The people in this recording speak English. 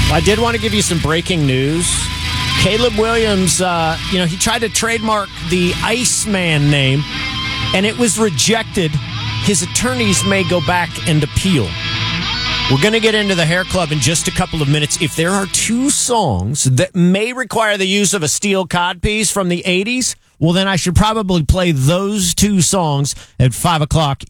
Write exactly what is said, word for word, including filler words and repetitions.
I did want to give you some breaking news. Caleb Williams, uh, you know, he tried to trademark the Iceman name, and it was rejected. His attorneys may go back and appeal. We're going to get into the Hair Club in just a couple of minutes. If there are two songs that may require the use of a steel codpiece from the eighties, well, then I should probably play those two songs at five o'clock